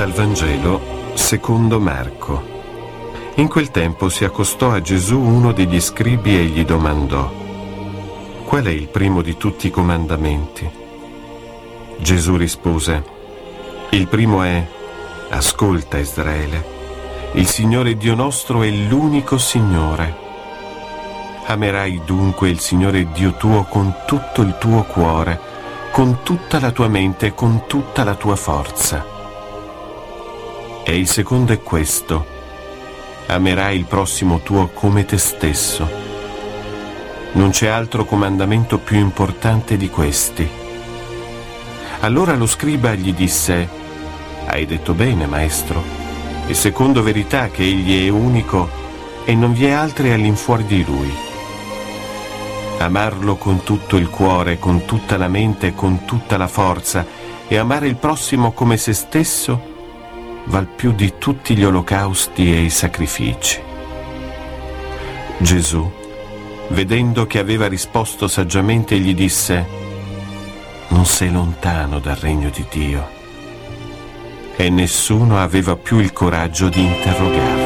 Dal Vangelo secondo Marco. In quel tempo si accostò a Gesù uno degli scribi e gli domandò: qual è il primo di tutti i comandamenti? Gesù rispose: il primo è: ascolta Israele, il Signore Dio nostro è l'unico Signore. Amerai dunque il Signore Dio tuo con tutto il tuo cuore, con tutta la tua mente e con tutta la tua forza. E il secondo è questo: amerai il prossimo tuo come te stesso. Non c'è altro comandamento più importante di questi. Allora lo scriba gli disse: hai detto bene, maestro, e secondo verità che egli è unico e non vi è altri all'infuori di lui. Amarlo con tutto il cuore, con tutta la mente e con tutta la forza, e amare il prossimo come se stesso val più di tutti gli olocausti e i sacrifici. Gesù, vedendo che aveva risposto saggiamente, gli disse: non sei lontano dal regno di Dio. E nessuno aveva più il coraggio di interrogarlo.